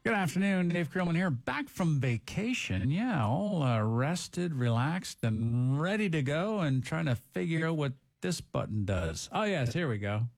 Good afternoon, Dave Krillman here, back from vacation. Yeah, all rested, relaxed, and ready to go and trying to figure out what this button does. Oh, yes, here we go.